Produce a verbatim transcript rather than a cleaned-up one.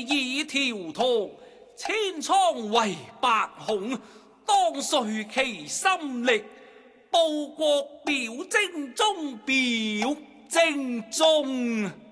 以條圖，千瘡為百孔，當遂其心力，報國表精忠，表精忠。